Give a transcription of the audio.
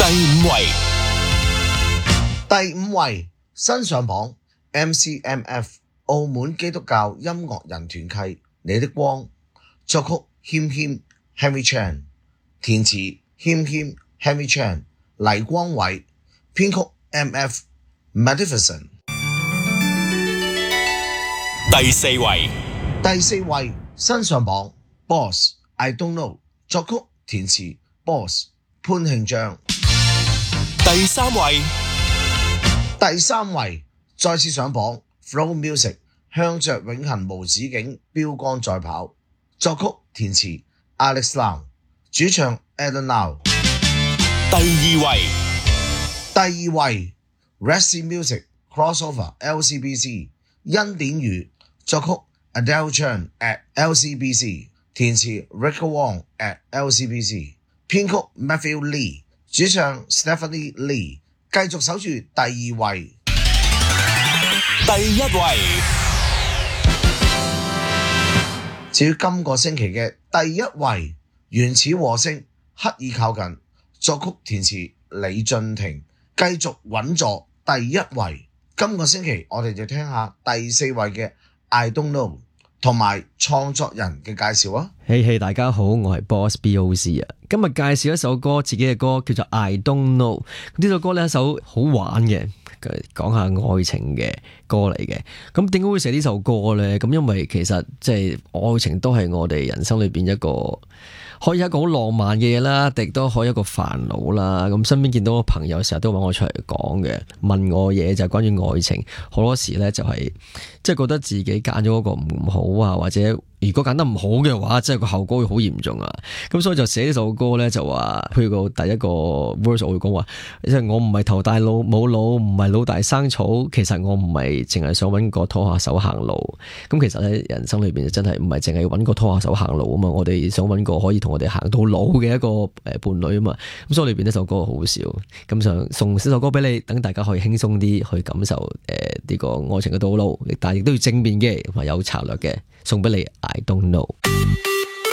第五位新上榜 MCMF 澳門基督教音樂人團契你的光，作曲謙謙 Henry Chan， 填詞謙謙 Henry Chan， 黎光偉，編曲 MF Magnificent。 第四位新上榜 Boss I Don't Know， 作曲填詞 Boss 潘慶章。 第三位再次上榜 Flow Music， 向着永恆無止境標杆在跑，作曲填詞 Alex Lau， 主唱 Adam Lau。第二位 Resi Music Crossover LCBC， 恩典雨，作曲 Adele Chan at LCBC， 填詞 Rico Wong at LCBC， 編曲 Matthew Lee， 主唱 Stephanie Lee。繼續守住第二位。第一位， 至於今個星期嘅第一位，原始和聲刻意靠近，作曲填詞李俊廷，繼續穩坐第一位。今個星期我哋就聽下第四位嘅 I Don't Know 同埋創作人嘅介紹啊。 嘿，大家好，我係 Boss BOC 啊。今日介紹一首歌，自己嘅歌叫做 I Don't Know。呢首歌呢，一首好玩嘅，講下愛情嘅歌嚟嘅。咁點解會寫呢首歌呢？咁因為其實即係愛情都係我哋人生裏邊一個可以一個好浪漫嘅嘢啦，亦都可以一個煩惱啦。咁身邊見到個朋友成日都揾我出嚟講嘅，問我嘢就係關於愛情。好多時呢，就係即係覺得自己揀咗嗰個唔好啊，或者如果揀得唔好嘅話，即係個後果會好嚴重啊。咁所以就寫呢首歌呢，就話譬如個第一個 verse 我會講話，即係我唔係頭大腦冇腦，唔係老大生草。其實我唔係淨係想揾個拖下手行路。咁其實呢，人生裏邊真係唔係淨係揾個拖下手行路啊嘛。我哋想揾個可以同我哋行到老嘅一個伴侶啊嘛。咁所以裏邊呢首歌好笑，咁想送呢首歌俾你，等大家可以輕鬆啲去感受呢個愛情嘅道路，但係亦都要正面嘅同埋有策略嘅，送俾你 I Don't Know。